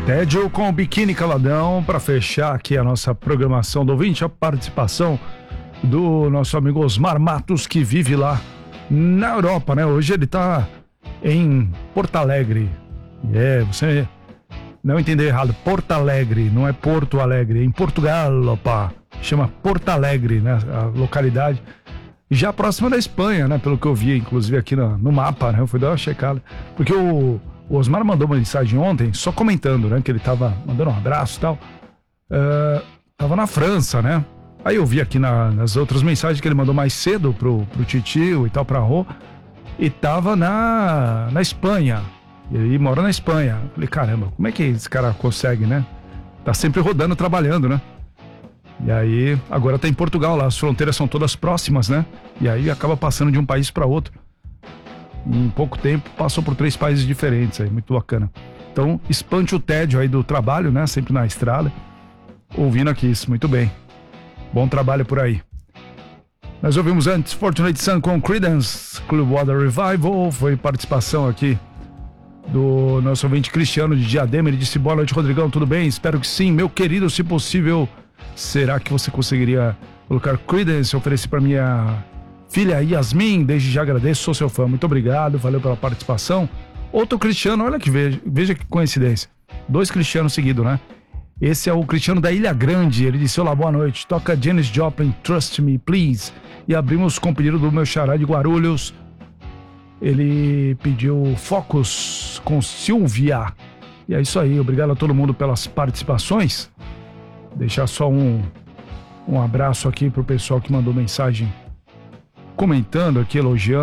Tédio com o Biquíni Caladão para fechar aqui a nossa programação do ouvinte, a participação do nosso amigo Osmar Matos, que vive lá na Europa, né? Hoje ele tá em Porto Alegre. Você não entendeu errado, Porto Alegre, não é Porto Alegre, é em Portugal, opa. Chama Porto Alegre, né? A localidade já próxima da Espanha, né? Pelo que eu vi, inclusive aqui no mapa, né? Eu fui dar uma checada, porque o Osmar mandou uma mensagem ontem, só comentando, né? Que ele tava mandando um abraço e tal. Tava na França, né? Aí eu vi aqui nas outras mensagens que ele mandou mais cedo pro Titio e tal, pra Rô. E tava na Espanha. Ele mora na Espanha. Falei, caramba, como é que esse cara consegue, né? Tá sempre rodando, trabalhando, né? E aí, agora tá em Portugal lá, as fronteiras são todas próximas, né? E aí acaba passando de um país pra outro. Em pouco tempo, passou por 3 países diferentes aí, muito bacana. Então, espante o tédio aí do trabalho, né? Sempre na estrada. Ouvindo aqui isso, muito bem. Bom trabalho por aí. Nós ouvimos antes Fortunate Son com Creedence Clearwater Revival. Foi participação aqui do nosso ouvinte Cristiano de Diadema. Ele disse, boa noite, Rodrigão, tudo bem? Espero que sim, meu querido, se possível, será que você conseguiria colocar Creedence e oferecer para minha filha Yasmin? Desde já agradeço, sou seu fã, muito obrigado, valeu pela participação. Outro Cristiano, olha que veja que coincidência, 2 Cristianos seguidos, né? Esse é o Cristiano da Ilha Grande, ele disse, olá, boa noite, toca Janis Joplin, Trust Me, Please. E abrimos com o pedido do meu xará de Guarulhos, ele pediu Focus com Silvia. E é isso aí, obrigado a todo mundo pelas participações. Deixar só um abraço aqui pro pessoal que mandou mensagem comentando aqui, elogiando.